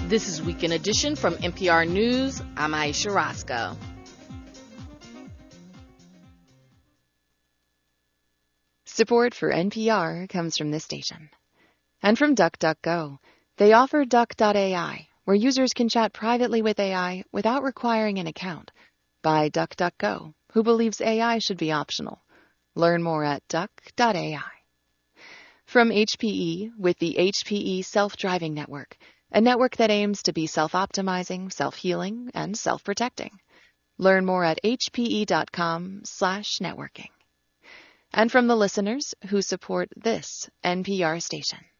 This is Weekend Edition from NPR News. I'm Aisha Roscoe. Support for NPR comes from this station. And from DuckDuckGo. They offer Duck.ai, where users can chat privately with AI without requiring an account. By DuckDuckGo, who believes AI should be optional. Learn more at Duck.ai. From HPE, with the HPE Self-Driving Network, a network that aims to be self-optimizing, self-healing, and self-protecting. Learn more at hpe.com/networking. And from the listeners who support this NPR station.